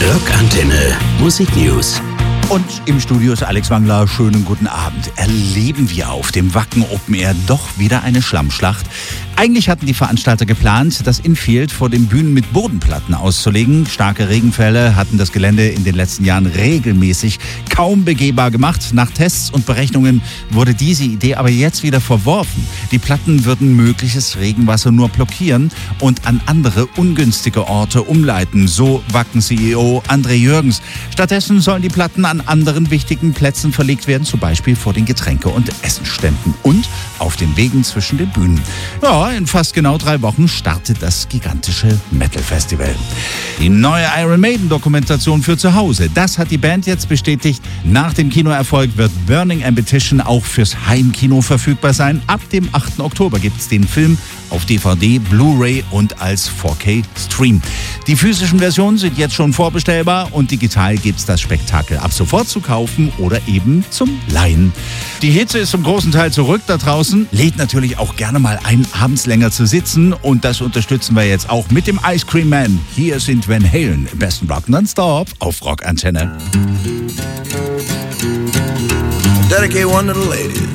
Rockantenne Musik News. Und im Studio ist Alex Wangler. Schönen guten Abend. Erleben wir auf dem Wacken Open Air doch wieder eine Schlammschlacht? Eigentlich hatten die Veranstalter geplant, das Infield vor den Bühnen mit Bodenplatten auszulegen. Starke Regenfälle hatten das Gelände in den letzten Jahren regelmäßig kaum begehbar gemacht. Nach Tests und Berechnungen wurde diese Idee aber jetzt wieder verworfen. Die Platten würden mögliches Regenwasser nur blockieren und an andere ungünstige Orte umleiten, so Wacken-CEO André Jürgens. Stattdessen sollen die Platten an anderen wichtigen Plätzen verlegt werden, zum Beispiel vor den Getränke- und Essenständen und auf den Wegen zwischen den Bühnen. Ja, in fast genau 3 Wochen startet das gigantische Metal-Festival. Die neue Iron Maiden-Dokumentation für zu Hause, das hat die Band jetzt bestätigt. Nach dem Kinoerfolg wird Burning Ambition auch fürs Heimkino verfügbar sein. Ab dem 8. Oktober gibt es den Film auf DVD, Blu-ray und als 4K-Stream. Die physischen Versionen sind jetzt schon vorbestellbar und digital gibt es das Spektakel ab sofort zu kaufen oder eben zum Leihen. Die Hitze ist zum großen Teil zurück da draußen, lädt natürlich auch gerne mal ein, abends länger zu sitzen und das unterstützen wir jetzt auch mit dem Ice Cream Man. Hier sind Van Halen, im besten Rock nonstop auf Rockantenne. Dedicate one to the ladies.